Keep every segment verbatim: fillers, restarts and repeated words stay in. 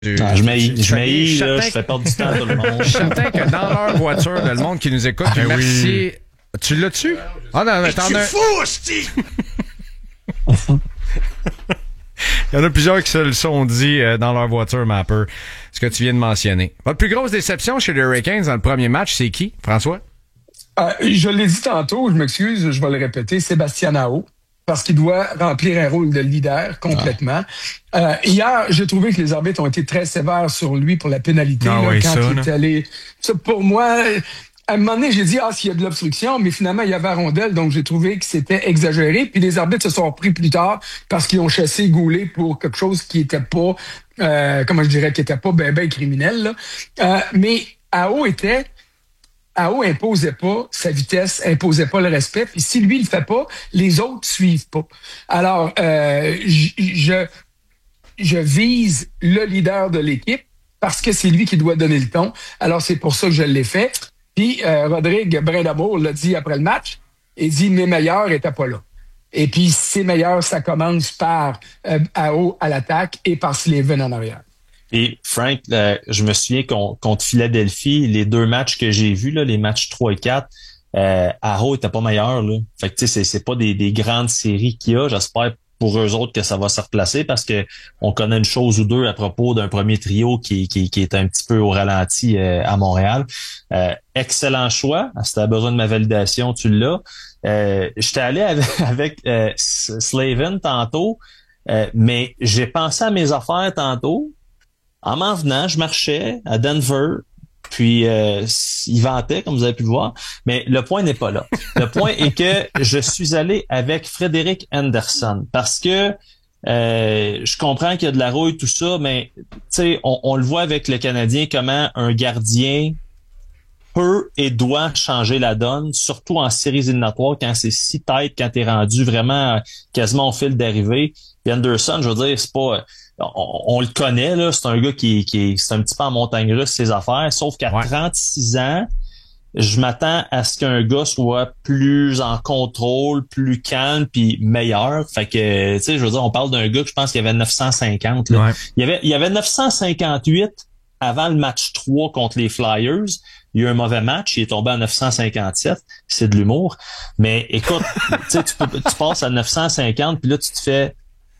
Ah, je m'haïs, je m'haïs, là, je fais perdre du temps à tout le monde. Je suis certain que dans leur voiture, là, le monde qui nous écoute, Ah, merci. oui. Tu l'as-tu? Ah non, mais t'en as... fou, hostie! Il y en a plusieurs qui se le sont dit euh, dans leur voiture, Mapper, ce que tu viens de mentionner. Votre plus grosse déception chez les Hurricanes dans le premier match, c'est qui, François? Euh, je l'ai dit tantôt, je m'excuse, je vais le répéter, Sébastien Aho, parce qu'il doit remplir un rôle de leader complètement. Ah. Euh, hier, j'ai trouvé que les arbitres ont été très sévères sur lui pour la pénalité ah là, oui, quand ça, il là. est allé. Ça, pour moi, à un moment donné, j'ai dit, ah, s'il y a de l'obstruction, mais finalement, il y avait la rondelle, donc j'ai trouvé que c'était exagéré. Puis les arbitres se sont repris plus tard parce qu'ils ont chassé Goulet pour quelque chose qui était pas, euh, comment je dirais, qui était pas ben, ben criminel, là. Euh, mais Aho était... Aho imposait pas sa vitesse, imposait pas le respect. Puis si lui, il le fait pas, les autres suivent pas. Alors, euh, je, je vise le leader de l'équipe parce que c'est lui qui doit donner le ton. Alors, c'est pour ça que je l'ai fait. Puis, euh, Rodrigue Brindamour l'a dit après le match. Il dit, mes meilleurs étaient pas là. Et puis, ses meilleurs, ça commence par euh, Aho à l'attaque et par Slavin en arrière. Et Frank, euh, je me souviens qu'on, contre Philadelphie, les deux matchs que j'ai vus, là, les matchs trois et quatre, euh, Aho était pas meilleur. Là. Fait que tu sais, c'est, c'est pas des, des grandes séries qu'il y a. J'espère pour eux autres que ça va se replacer parce que on connaît une chose ou deux à propos d'un premier trio qui, qui, qui est un petit peu au ralenti euh, à Montréal. Euh, excellent choix. Si tu as besoin de ma validation, tu l'as. Euh, j'étais allé avec, avec euh, Slavin tantôt, euh, mais j'ai pensé à mes affaires tantôt. En m'en venant, je marchais à Denver, puis euh, il ventait, comme vous avez pu le voir, mais le point n'est pas là. Le point est que je suis allé avec Frédéric Anderson, parce que euh, je comprends qu'il y a de la rouille, tout ça, mais tu sais, on, on le voit avec le Canadien, comment un gardien peut et doit changer la donne, surtout en séries éliminatoires, quand c'est si tight, quand t'es rendu vraiment quasiment au fil d'arrivée. Puis Anderson, je veux dire, c'est pas... On, on le connaît, là, c'est un gars qui, qui c'est un petit peu en montagne russe ses affaires, sauf qu'à ouais. trente-six ans, je m'attends à ce qu'un gars soit plus en contrôle, plus calme, puis meilleur. Fait que, tu sais, je veux dire, on parle d'un gars que je pense qu'il y avait neuf cent cinquante. Là. Ouais. Il y avait, il y avait neuf cent cinquante-huit avant le match trois contre les Flyers. Il y a eu un mauvais match, il est tombé à neuf cent cinquante-sept. C'est de l'humour. Mais écoute, tu sais, tu, peux, tu passes à neuf cent cinquante, puis là, tu te fais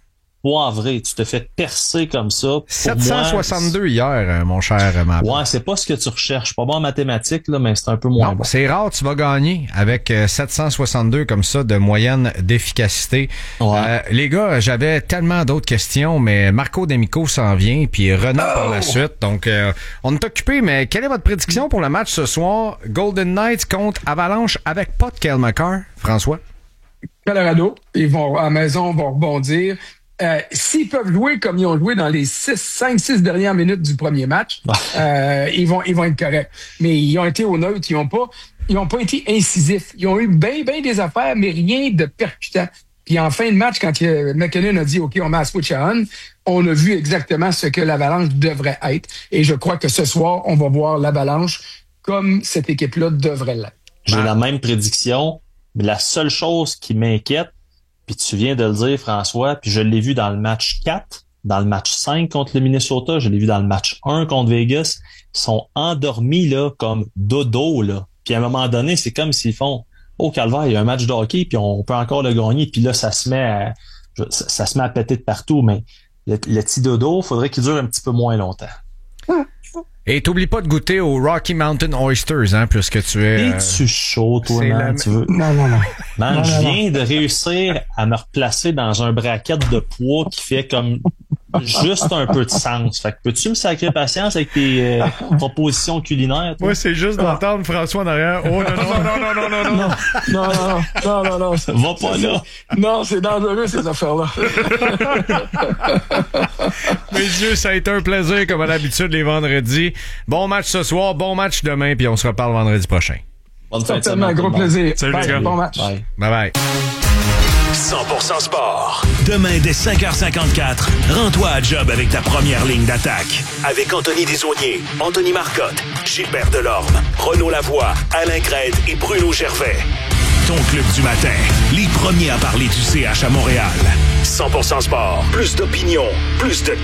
poivré, tu te fais percer comme ça. Pour sept cent soixante-deux moi, hier, mon cher Matt. Ouais, c'est pas ce que tu recherches. Pas bon en mathématiques, là, mais c'est un peu moins non, bon. C'est rare, tu vas gagner avec euh, sept cent soixante-deux comme ça de moyenne d'efficacité. Ouais. Euh, les gars, j'avais tellement d'autres questions, mais Marco D'Amico s'en vient, puis Renaud oh! par la suite. Donc, euh, on est occupé, mais quelle est votre prédiction pour le match ce soir? Golden Knights contre Avalanche avec pas de Cale Makar, François? Colorado, ils vont à la maison, vont rebondir. Euh, s'ils peuvent jouer comme ils ont joué dans les cinq six dernières minutes du premier match, euh, ils vont ils vont être corrects. Mais ils ont été au neutre, ils ont pas ils ont pas été incisifs. Ils ont eu bien bien des affaires, mais rien de percutant. Puis en fin de match, quand euh, McKinnon a dit OK, on met la switch on, on a vu exactement ce que l'Avalanche devrait être. Et je crois que ce soir, on va voir l'Avalanche comme cette équipe-là devrait l'être. J'ai ben, la même prédiction, mais la seule chose qui m'inquiète, puis tu viens de le dire, François, puis je l'ai vu dans le match quatre, dans le match cinq contre le Minnesota, je l'ai vu dans le match un contre Vegas, ils sont endormis là comme dodo, là. Puis à un moment donné, c'est comme s'ils font « Oh, calvaire, il y a un match de hockey, puis on peut encore le gagner. » Puis là, ça se met à, ça, ça se met à péter de partout, mais le, le petit dodo, faudrait qu'il dure un petit peu moins longtemps. Et t'oublies pas de goûter aux Rocky Mountain Oysters, hein, puisque tu es... Euh, Es-tu chaud, toi, man, la... tu veux? Non, non, non. Man, non, je non, viens non. de réussir à me replacer dans un bracket de poids qui fait comme juste un peu de sens. Fait que peux-tu me sacrer patience avec tes euh, propositions culinaires, toi? Moi, c'est juste d'entendre François en arrière. Oh, non, non, non, non, non, non, non. Non, non, non, non, non. Ça va pas là. Non, c'est dangereux, ces affaires-là. Messieurs, ça a été un plaisir, comme à l'habitude, les vendredis. Bon match ce soir, bon match demain, puis on se reparle vendredi prochain. Bonne fin de Certainement, semaine. gros plaisir. Salut, bye, les gars. bon match. Bye. Bye bye. cent pour cent sport. Demain, dès cinq heures cinquante-quatre, rends-toi à job avec ta première ligne d'attaque. Avec Anthony Desaulniers, Anthony Marcotte, Gilbert Delorme, Renaud Lavoie, Alain Crête et Bruno Gervais. Ton club du matin, les premiers à parler du C H à Montréal. cent pour cent sport, plus d'opinion, plus de